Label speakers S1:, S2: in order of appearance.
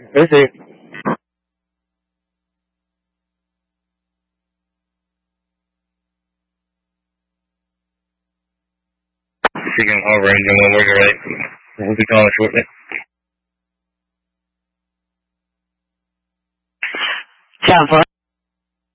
S1: Let's see. Seeking all range and one where you're right. We'll be calling shortly.
S2: Sounds